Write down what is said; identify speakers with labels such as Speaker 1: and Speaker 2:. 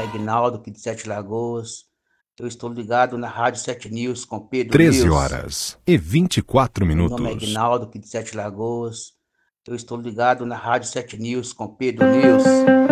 Speaker 1: é Ignaldo, aqui de Sete Lagoas. Eu estou ligado na Rádio 7 News com Pedro
Speaker 2: 13
Speaker 1: News.
Speaker 2: horas e 24
Speaker 1: Meu nome é
Speaker 2: minutos.
Speaker 1: Ignaldo, aqui de Sete Lagoas. Eu estou ligado na Rádio 7 News com Pedro News.